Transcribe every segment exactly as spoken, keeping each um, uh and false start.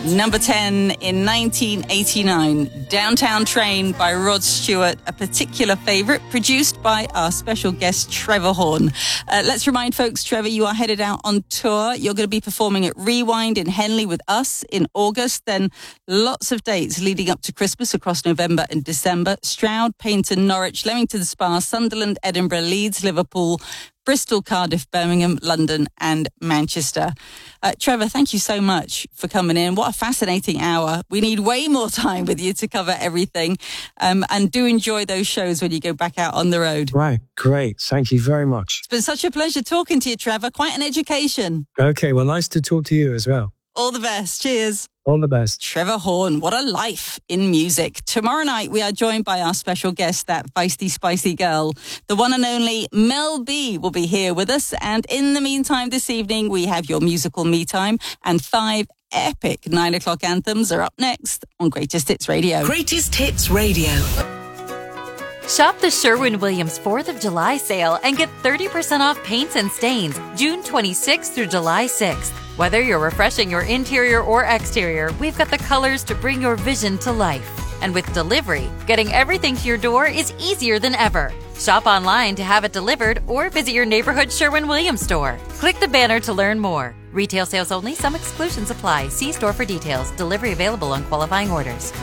Number ten in nineteen eighty-nine, Downtown Train by Rod Stewart, a particular favourite, produced by our special guest Trevor Horn. Uh, let's remind folks, Trevor, you are headed out on tour. You're going to be performing at Rewind in Henley with us in August. Then lots of dates leading up to Christmas across November and December. Stroud, Paignton, Norwich, Leamington Spa, Sunderland, Edinburgh, Leeds, Liverpool, Bristol, Cardiff, Birmingham, London and Manchester. Uh, Trevor, thank you so much for coming in. What a fascinating hour. We need way more time with you to cover everything. Um, and do enjoy those shows when you go back out on the road. Right, great. Thank you very much. It's been such a pleasure talking to you, Trevor. Quite an education. Okay, well, nice to talk to you as well. All the best. Cheers. All the best. Trevor Horn, what a life in music. Tomorrow night, we are joined by our special guest, that feisty, spicy girl. The one and only Mel B will be here with us. And in the meantime, this evening, we have your musical me time, and five epic nine o'clock anthems are up next on Greatest Hits Radio. Greatest Hits Radio. Shop the Sherwin-Williams fourth of July sale and get thirty percent off paints and stains June twenty-sixth through July sixth. Whether you're refreshing your interior or exterior, we've got the colors to bring your vision to life. And with delivery, getting everything to your door is easier than ever. Shop online to have it delivered or visit your neighborhood Sherwin-Williams store. Click the banner to learn more. Retail sales only. Some exclusions apply. See store for details. Delivery available on qualifying orders.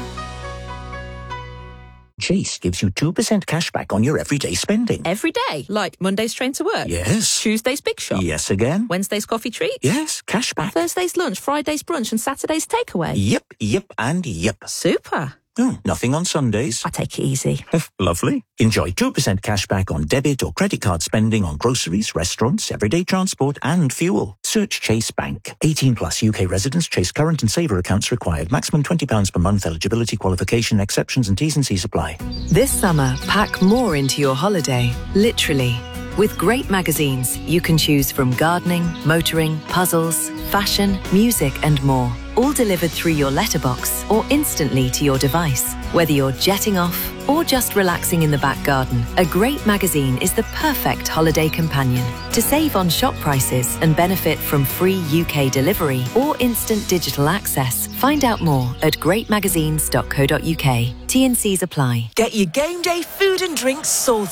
Chase gives you two percent cash back on your everyday spending. Every day? Like Monday's train to work? Yes. Tuesday's big shop? Yes again. Wednesday's coffee treat? Yes, cash back. Thursday's lunch, Friday's brunch and Saturday's takeaway? Yep, yep and yep. Super. Oh, nothing on Sundays. I take it easy. Lovely. Enjoy two percent cash back on debit or credit card spending on groceries, restaurants, everyday transport and fuel. Search Chase Bank. eighteen plus U K residents. Chase current and saver accounts required. Maximum twenty pounds per month. Eligibility, qualification, exceptions and T's and C's apply. This summer, pack more into your holiday. Literally. With great magazines, you can choose from gardening, motoring, puzzles, fashion, music and more. All delivered through your letterbox or instantly to your device. Whether you're jetting off or just relaxing in the back garden, a great magazine is the perfect holiday companion. To save on shop prices and benefit from free U K delivery or instant digital access, find out more at great magazines dot co dot uk. T and C's apply. Get your game day food and drinks sorted.